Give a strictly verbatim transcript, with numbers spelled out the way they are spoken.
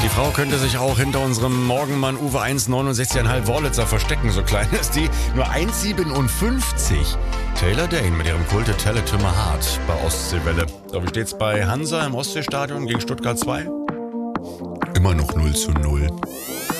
Die Frau könnte sich auch hinter unserem Morgenmann Uwe eins neunundsechzig Komma fünf Wurlitzer verstecken, so klein ist die. Nur eins Komma siebenundfünfzig. Taylor Dane mit ihrem Kulte Tell It To My Heart bei Ostseewelle. So, wie steht's bei Hansa im Ostseestadion gegen Stuttgart zwei? Immer noch null zu null.